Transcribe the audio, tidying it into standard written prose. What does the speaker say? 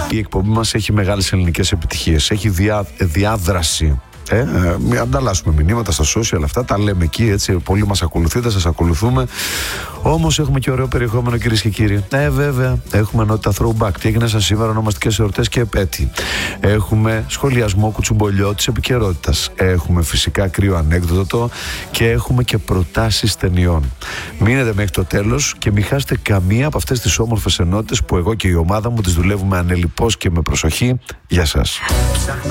Η εκπομπή μας έχει μεγάλες ελληνικές επιτυχίες. Έχει διάδραση. Ανταλλάσσουμε μηνύματα στα social, αυτά τα λέμε εκεί, έτσι. Πολλοί μας ακολουθείτε, σας ακολουθούμε. Όμως έχουμε και ωραίο περιεχόμενο, κυρίες και κύριοι. Βέβαια, έχουμε ενότητα throwback. Τι έγινε σαν σήμερα, ονομαστικές εορτές και επέτειοι. Έχουμε σχολιασμό κουτσουμπολιό της επικαιρότητας. Έχουμε φυσικά κρύο ανέκδοτο και έχουμε και προτάσεις ταινιών. Μείνετε μέχρι το τέλος και μην χάσετε καμία από αυτές τις όμορφες ενότητες που εγώ και η ομάδα μου τις δουλεύουμε ανελιπώς και με προσοχή για σας.